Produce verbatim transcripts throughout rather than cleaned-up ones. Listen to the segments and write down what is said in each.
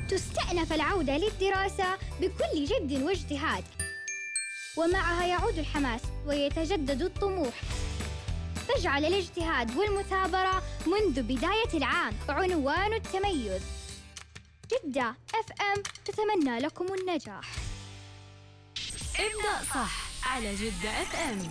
تستأنف العودة للدراسة بكل جد واجتهاد، ومعها يعود الحماس ويتجدد الطموح. تجعل الاجتهاد والمثابرة منذ بداية العام عنوان التميز. جدة اف ام تتمنى لكم النجاح. ابدأ صح على جدة اف ام.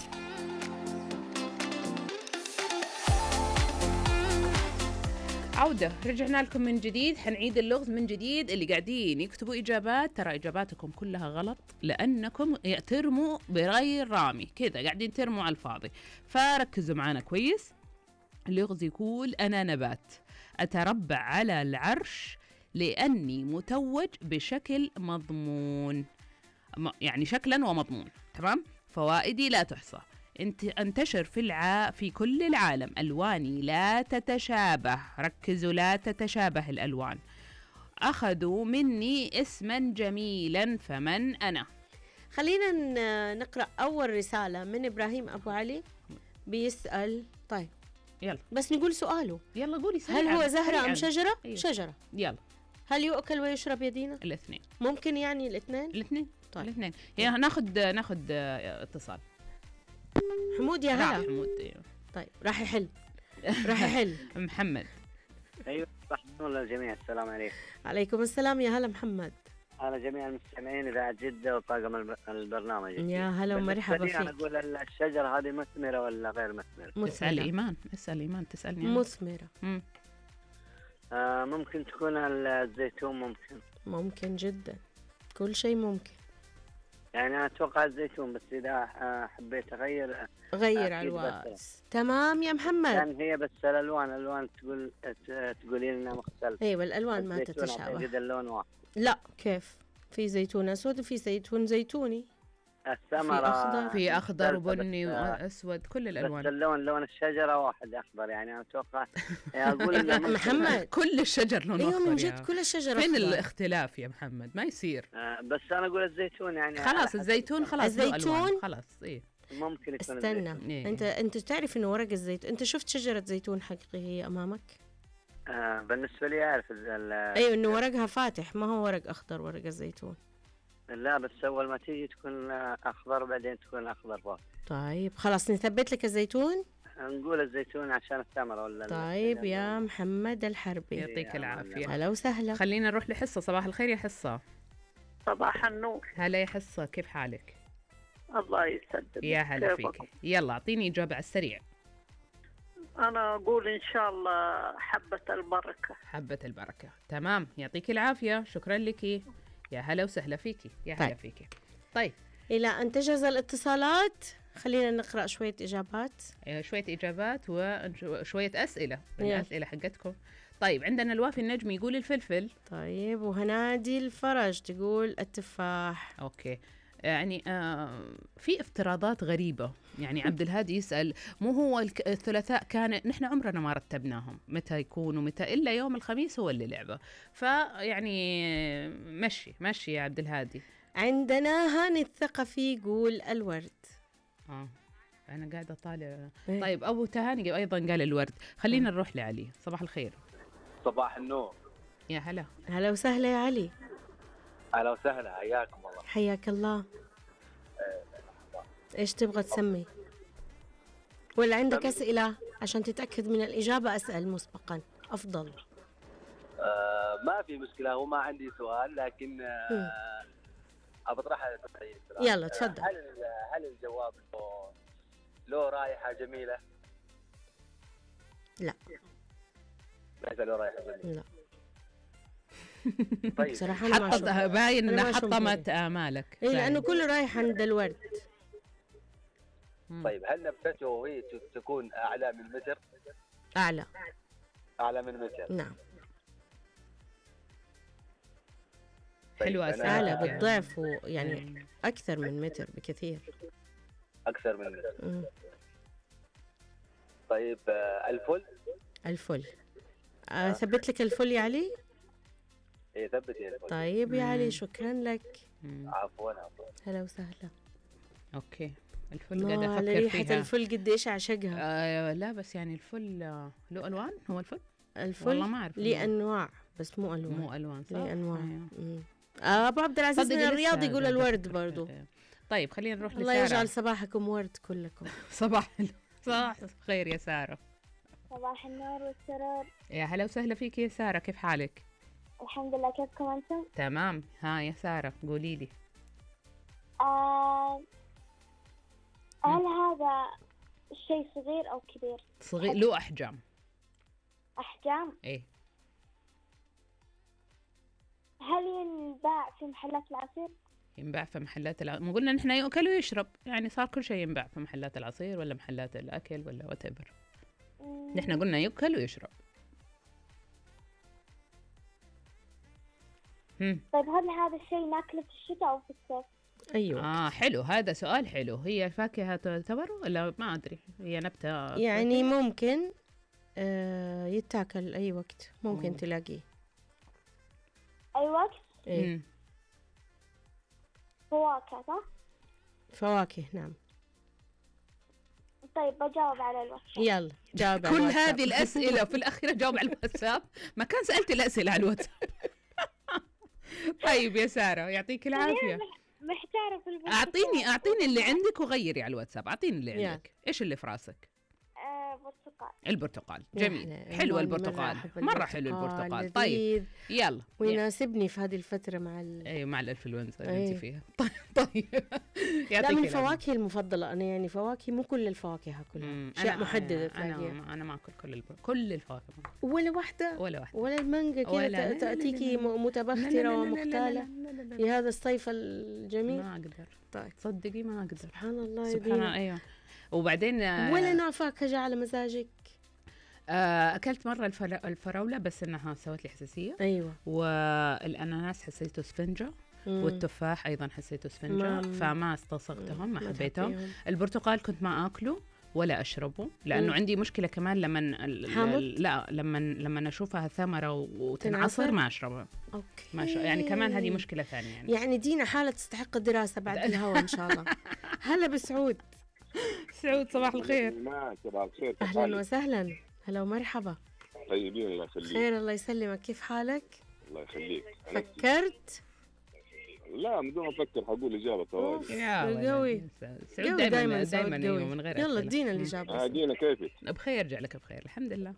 عودة، رجعنا لكم من جديد. حنعيد اللغز من جديد. اللي قاعدين يكتبوا إجابات، ترى إجاباتكم كلها غلط لأنكم ترموا بغير رامي كذا، قاعدين ترموا على الفاضي، فركزوا معنا كويس. اللغز يقول: أنا نبات أتربع على العرش لأني متوج بشكل مضمون، يعني شكلا ومضمون، تمام؟ فوائدي لا تحصى، انتشر في الع... في كل العالم، ألواني لا تتشابه، ركزوا، لا تتشابه الألوان، أخذوا مني اسما جميلا، فمن أنا؟ خلينا نقرأ أول رسالة من إبراهيم أبو علي. بيسأل، طيب يلا بس نقول سؤاله. يلا قولي هل هو زهرة أم شجرة؟ أيوه. شجرة. يلا. هل يؤكل ويشرب يدينا؟ الاثنين. ممكن يعني الاثنين؟ الاثنين. طيب الاثنين. يعني ناخد ناخد اتصال. حمود يا هلا. حمود. ايوه طيب راح يحل راح يحل محمد. ايوه صح. والله الجميع السلام عليكم. عليكم السلام يا هلا محمد. على جميع المستمعين إذاعة جدة وطاقم البرنامج. يا هلا ومرحبا فيك. أنا أقول الشجرة هذه مثمرة ولا غير مثمرة؟ تسأل إيمان، اسأل إيمان تسألني. مثمرة. آه ممكن تكون الزيتون. ممكن ممكن جدا، كل شيء ممكن. يعني أنا أتوقع الزيتون، بس إذا حبيت أغير غير على الواس. تمام يا محمد. يعني هي بس الألوان الألوان تقول تقولي لنا مختلفة. أيوة الألوان ما تتشابه. اللون واحد. لا كيف؟ في زيتون أسود وفي زيتون زيتوني. الثمرة في أخضر في أخضر وبني وأسود، كل الألوان. بس اللون لون الشجرة واحد أخضر، يعني أنا أتوقع أقول محمد كل الشجر لونه أخضر. أيوة من جد كل الشجر فين أخضر. الاختلاف يا محمد؟ ما يصير. آه بس أنا أقول الزيتون يعني خلاص الزيتون خلاص الزيتون خلاص. إيه ممكن يكون. استنى إيه. أنت أنت تعرف إنه ورق الزيتون، أنت شفت شجرة زيتون حقيقية أمامك؟ آه بالنسبة لي أعرف ال أيوة إنه ورقها فاتح، ما هو ورق أخضر ورق الزيتون. لا بس أول ما تيجي تكون أخضر بعدين تكون أخضر فوق. طيب خلاص نثبت لك الزيتون. نقول الزيتون عشان الثمرة ولا. طيب يا محمد الحربي يعطيك العافية. هلا وسهلا. خلينا نروح لحصة. صباح الخير يا حصة. صباح النور. هلا يا حصة، كيف حالك؟ الله يسدد. يا هلا فيك. يلا أعطيني إجابة على السريع. أنا أقول إن شاء الله حبة البركة. حبة البركة. تمام، يعطيك العافية، شكرا لك. يا هلا وسهلا فيكي. يا هلا طيب. فيكي. طيب إلى أن تجهز الاتصالات خلينا نقرأ شوية إجابات. شوية إجابات وشوية أسئلة من يلا. الأسئلة حقتكم. طيب عندنا الوافي النجمي يقول الفلفل. طيب وهنادي الفرج تقول التفاح. أوكي. يعني آه في افتراضات غريبة. يعني عبد الهادي يسأل مو هو الثلاثاء كان، نحن عمرنا ما رتبناهم متى يكون ومتى، إلا يوم الخميس هو اللي لعبه. فيعني مشي مشي يا عبد الهادي. عندنا هاني الثقفي يقول الورد. آه أنا قاعدة طالع. إيه؟ طيب أبو تهاني أيضا قال الورد. خلينا نروح لعلي. صباح الخير. صباح النور. يا هلا. هلا وسهلا يا علي. أهلا وسهلا، حياكم الله. حياك الله. إيش تبغى تسمي؟ ولا عندك أسئلة عشان تتأكد من الإجابة؟ أسأل مسبقا أفضل. آه ما في مشكلة، وما عندي سؤال، لكن آه أبطرح يلا تفضل. هل هل الجواب له, له رائحة جميلة؟ لا. ليس له رائحة جميلة. لا. طيب صراحة أنا ما حطها باين إنها حطمت آه آمالك. إيه لأنه كله رايح عند الورد. طيب هل نبتته هي تكون أعلى من متر؟ أعلى. أعلى من متر. نعم. حلوة. أعلى بالضعف يعني أكثر من متر بكثير. أكثر من متر. مم. طيب آه الفل. الفل. آه ثبت لك الفل يا علي. إيه ثبت يا الفل. طيب يا علي شكرا لك. عفوا عفوا. هلا وسهلا. أوكي. الفل قاعد أفكر على ريحة فيها. الفل قديش أعشقها. آه لا بس يعني الفل له ألوان. هو الفل الفل والله ما أعرف. ليه أنواع. بس مو الوان. مو الوان صح. ليه انواع. أيوة. مم. آه ابو عبد العزيز صدق من لسه الرياض يقول هذا الورد بس- برضو. طيب خلينا نروح الله لسارة. يجعل صباحكم ورد كلكم. صباح ال- صباح خير يا سارة. صباح النور والسرور. يا هلا وسهلا فيك يا سارة، كيف حالك؟ الحمد لله، كيفكم أنتم؟ تمام. ها يا سارة قولي لي. آه هل هذا شيء صغير أو كبير؟ صغير له أحجام. أحجام. إيه. هل ينباع في محلات العصير؟ ينباع في محلات الع... ما قلنا نحن يؤكل ويشرب، يعني صار كل شيء ينباع في محلات العصير ولا محلات الأكل ولا وات ايفر. مم، نحن قلنا يؤكل ويشرب. هم. طيب هل هذا الشيء ناكله في الشتاء أو في الصيف؟ ايوه. اه حلو، هذا سؤال حلو. هي فاكهة تعتبر ولا ما أدري، هي نبتة يعني ممكن آه يتاكل اي وقت، ممكن مم. تلاقيه. أي وقت؟ إيه. مم. فواكه صح؟ فواكه نعم. طيب بجاوب على الوقت. يلا جاوب على كل الواتساب. هذه الأسئلة وفي الأخير جاوب على الواتساب. ما كان سألت الأسئلة على الواتساب. طيب يا سارة يعطيك العافية. محتارة في البرتقال. أعطيني أعطيني اللي عندك وغيري على الواتساب. أعطيني اللي يلا. عندك. إيش اللي في راسك؟ آه برتقال. البرتقال. يا جميل. أهلا. حلو والله مرة البرتقال. أحب مرة حلو البرتقال. طيب لذيذ يلا. يلا. ويناسبني في هذه الفترة مع ال... اي مع الانفلونزا اللي أي. انت فيها. طيب طيب لا يعطيك من العافية. فواكهي المفضلة أنا، يعني فواكه مو كل الفواكه مم، كلها، أشياء أنا- محددة انا تلاقيها. انا انا ما اكل كل الب... كل الفواكه ما أكل. ولا واحدة ولا واحده. ولا المانجا ولا- كذا لا- لا- لا- تأتيكي لا- لا- م- متبخترة ومختالة في هذا الصيف الجميل. ما اقدر. طيب تصدقي ما اقدر. سبحان الله يا سبحان الله. دينا. ايوه. وبعدين آه، ولا نوع فاكهة جاء على مزاجك؟ آه، اكلت مره الفر... الفراوله بس انها سوت لي حساسيه، أيوة. والاناناس حسيته سفنجه، مم. والتفاح ايضا حسيته سفنجه، ما- فما استصغتهم ما ما حبيتهم. تحبيهم. البرتقال كنت ما اكله ولا اشربه لانه مم. عندي مشكله كمان لما ال- حامض؟ ال- لا لما لما اشوفها ثمره و- تنعصر؟ وتنعصر ما اشربها. أوكي. ما شاء يعني كمان هذه مشكله ثانيه يعني. يعني دينا حالة تستحق الدراسة بعد الهوا إن شاء الله. هلا بسعود. سعود صباح الخير. ما صباح الخير. كيف أهلا حالك؟ وسهلا. هلا ومرحبا. طيبين الله يخليك. خير الله يسلمك، كيف حالك؟ الله يخليك. أنا فكرت؟ لا من دون ما افكر حقول اجابه أوف. طوالي. يا قوي. ولد. سعود قوي دائما سعود دائما قوي. ايوه من غير يلا أسئلة. ادينا مم. الإجابة. آه دينا كيفك؟ بخير ارجع لك بخير الحمد لله.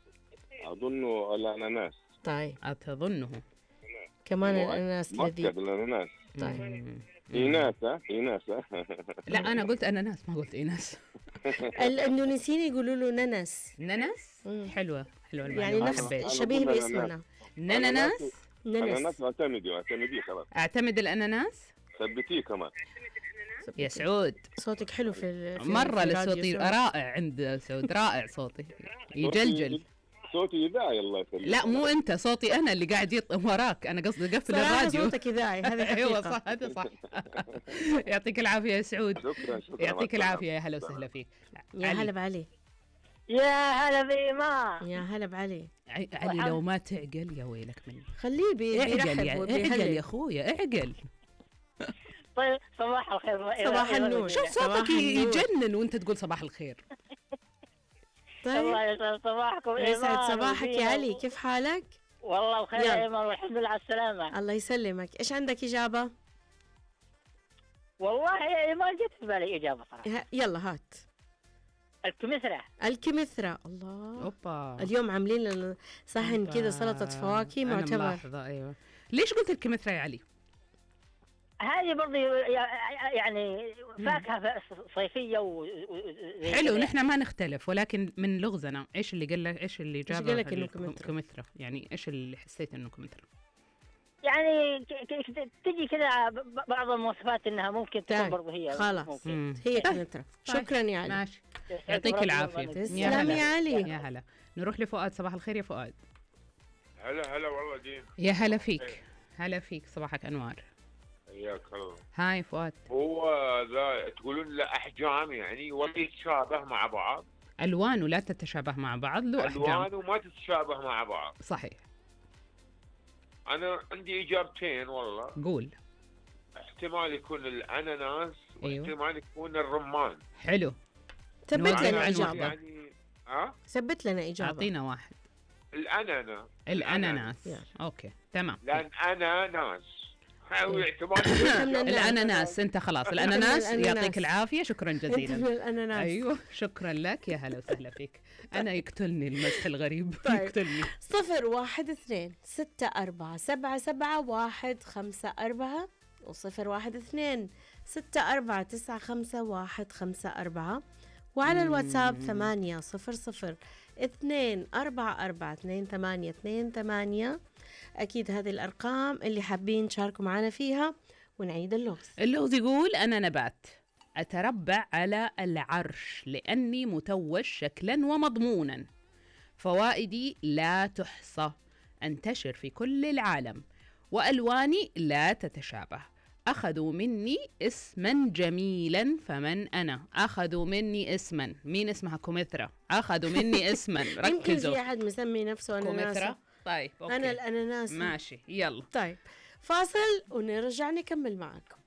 اظن الاناناس. طيب أتظنه. كمان مو- الأناناس مؤكد لذيذ. الاناناس. طيب. مم. ايناس ها ايناس ها. لا أنا قلت أناناس ما قلت إيناس. الإندونيسيين يقولوا له ننس. ننس مم. حلوة حلوة المعلومة. يعني نفس حبيت. أنا شبيه أقول باسمنا. ننس. اناناس ننس. اعتمدي اعتمديه خلاص. أعتمد الأناناس. ثبتيه كمان. يا سعود صوتك حلو في ال- في مرة في راديو لصوتي سعود. رائع عند سعود، رائع صوتي يجلجل. صوتي اذاعي الله يخليك. لا مو أنت، صوتي أنا اللي قاعد يط وراك، أنا قصدي قفل صراحة الراديو. صوتك إذاعي، هذه ايوه حقيقة. صح هذا صح. يعطيك العافية يا سعود. شكرا شكرا. يعطيك العافية يا هلا وسهلا فيك. يا علي. هلا بعلي. يا هلا بإيمان. يا هلا بعلي. ع- علي لو ما تعقل يا ويلك مني. خليه بي- اعقل بيرحب يا اعقل وبيهلل. يا اخويا اعقل. طيب صباح الخير. صباح النور. شوف صباح صوتك النور. يجنن وانت تقول صباح الخير. طيب الله يسعد صباحكم. يسعد إيمان صباحك يا ودينا. علي، كيف حالك؟ والله بخير يلا. يا إيمان والحمد لله على السلامة. الله يسلمك. ايش عندك إجابة؟ والله يا إيمان جت في بالي إجابة صراحة. ه- يلا هات. الكمثرى. الكمثرى. الله. اوبا اليوم عاملين لنا صحن كذا سلطة فواكه أنا معتبر. ملاحظة ايوه. ليش قلت الكمثرى يا علي؟ هذه برضه يعني فاكهة صيفية و و- حلو نحن ما نختلف، ولكن من لغزنا ايش اللي قال لك، ايش اللي جاب قال لك إنه كمثرى؟ كمثرى؟ يعني ايش اللي حسيت انه كمثرى؟ يعني ك- ك- تجي كذا ب- بعض المواصفات انها ممكن تكون طيب، برضه هي خلاص. ممكن. مم. هي طيب. كمثرى. طيب. شكرا يا علي. ماشي. يسعد يعطيك ربنا العافية. ويبارك. يا تسلم هلا. يا علي. يا هلا. نروح لفؤاد. صباح الخير يا فؤاد. هلا هلا والله دين. يا هلا فيك. هلا فيك صباحك انوار. حياك الله. هاي فؤاد. هو ذا تقولون له احجام يعني ولا يتشابه مع بعض؟ الوانه لا تتشابه مع بعض، له احجام. الوانه ما تتشابه مع بعض. صحيح. انا عندي اجابتين والله. قول. احتمال يكون الاناناس أيوه. واحتمال يكون الرمان. حلو. ثبت نوع- لنا نوع- إجابة. يعني ها ثبت لنا إجابة. اعطينا واحد. الأناناس. الأناناس. أوكي تمام. لأن أنا ناس. الأناناس. أنت خلاص الأناناس. يعطيك العافية، شكرا جزيلا. أنت من الأناناس. أيوه شكرا لك، يا هلا وسهلا فيك. أنا يقتلني المسح الغريب. طيب. يقتلني. صفر واحد اثنين ستة أربعة سبعة سبعة واحد خمسة أربعة وصفر واحد اثنين ستة أربعة تسعة خمسة واحد خمسة أربعة، وعلى الواتساب ثمانية صفر صفر اثنين أربعة أربعة اثنين ثمانية اثنين ثمانية. أكيد هذه الأرقام اللي حابين تشاركوا معنا فيها. ونعيد اللغز. اللغز يقول: أنا نبات أتربع على العرش لأني متوج شكلا ومضمونا، فوائدي لا تحصى، أنتشر في كل العالم، وألواني لا تتشابه، أخذوا مني اسما جميلا، فمن أنا؟ أخذوا مني اسما. مين اسمها؟ كومثرى. أخذوا مني اسما. ركزوا. يمكن في أحد مسمي نفسه أناناس. كومثرى. طيب أوكي. أنا الأناناس. ماشي يلا. طيب فاصل ونرجع نكمل معكم.